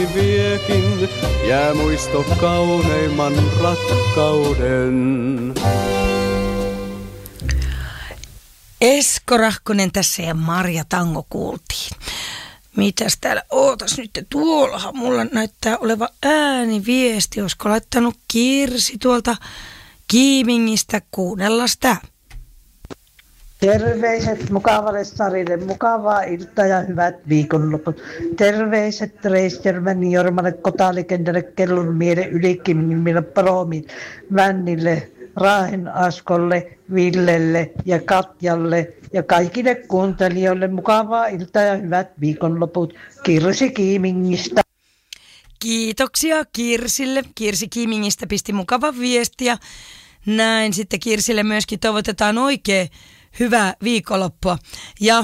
Viekin jää muisto kauneimman rakkauden. Esko Rahkonen tässä ja Marja Tango kuultiin. Mitäs täällä? Ootas nyt, tuollahan mulla näyttää oleva ääniviesti. Olisiko laittanut Kirsi tuolta Kiimingistä? Kuunnellaan sitä. Terveiset mukavalle Sarille, mukavaa iltaa ja hyvät viikonloput. Terveiset Reisjärven Jormalle, Kotalikentälle, Kellun mielen Ylikimille, Promin, Vännille, Raahen Askolle, Villelle ja Katjalle ja kaikille kuuntelijoille mukavaa iltaa ja hyvät viikonloput. Kirsi Kiimingistä. Kiitoksia Kirsille. Kirsi Kiimingistä pisti mukava viesti ja näin sitten Kirsille myöskin toivotetaan oikein hyvää viikonloppua. Ja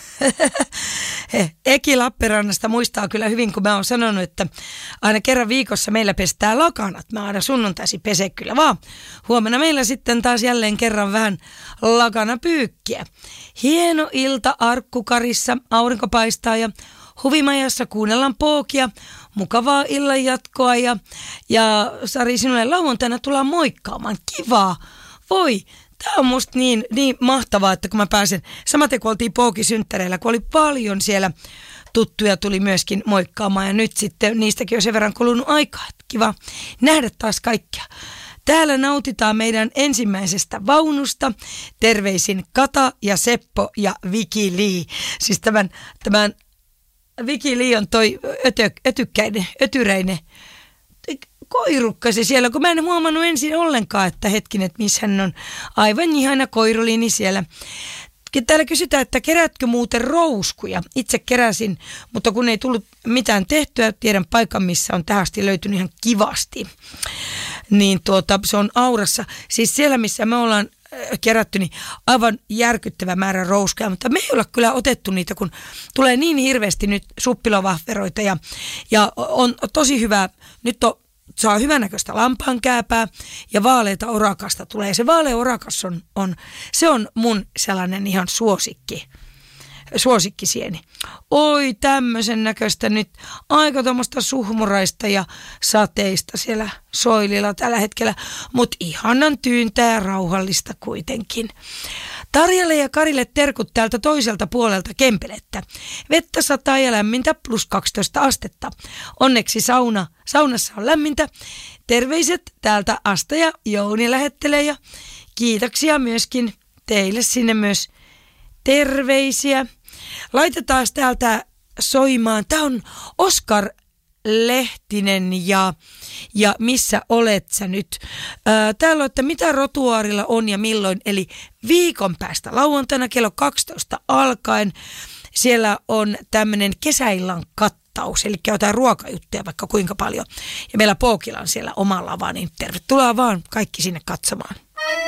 Eki Lappeenrannasta muistaa kyllä hyvin, kun mä oon sanonut, että aina kerran viikossa meillä pestää lakanat. Mä aina sunnuntaisin pese kyllä vaan. Huomenna meillä sitten taas jälleen kerran vähän lakanapyykkiä. Hieno ilta arkkukarissa, aurinko paistaa ja huvimajassa kuunnellaan pookia. Mukavaa illan jatkoa ja Sari, sinulle lauantaina tullaan moikkaamaan. Kivaa. Voi. Tämä on musta niin mahtavaa, että kun mä pääsen, samaten kun oltiin Pookisynttäreillä, kun oli paljon siellä tuttuja, tuli myöskin moikkaamaan ja nyt sitten niistäkin on sen verran kulunut aikaa, että kiva nähdä taas kaikkia. Täällä nautitaan meidän ensimmäisestä vaunusta, terveisin Kata ja Seppo ja Viki Lee. Siis tämän Viki Lee on toi ötyreinen koirukka se siellä, kun mä en huomannut ensin ollenkaan, että hetkinen, että missä hän on. Aivan ihana koirulini siellä. Täällä kysytään, että keräätkö muuten rouskuja? Itse keräsin, mutta kun ei tullut mitään tehtyä, tiedän paikan, missä on tähän asti löytynyt ihan kivasti. Niin se on Aurassa. Siis siellä, missä me ollaan kerätty, niin aivan järkyttävä määrä rouskuja, mutta me ei olla kyllä otettu niitä, kun tulee niin hirveästi nyt suppilovahveroita ja on tosi hyvä, nyt saa hyvänäköistä lampaankääpää ja vaaleita orakasta tulee. Se vaalea orakas se on mun sellainen ihan suosikkisieni. Oi, tämmöisen näköistä nyt aika tuommoista suhmuraista ja sateista siellä soililla tällä hetkellä, mutta ihanan tyyntää ja rauhallista kuitenkin. Tarjalle ja Karille terkut täältä toiselta puolelta Kempelettä. Vettä sataa ja lämmintä plus 12 astetta. Onneksi saunassa on lämmintä. Terveiset täältä Asta ja Jouni lähettelee ja kiitoksia myöskin teille sinne myös terveisiä. Laitetaan täältä soimaan. Tämä on Oskar Lehtinen ja missä olet sä nyt? Täällä on, että mitä rotuaarilla on ja milloin, eli viikon päästä lauantaina kello 12 alkaen. Siellä on tämmöinen kesäillan kattaus, eli jotain ruokajuttuja vaikka kuinka paljon. Ja meillä Pookilla on siellä oma lava, niin tervetuloa vaan kaikki sinne katsomaan.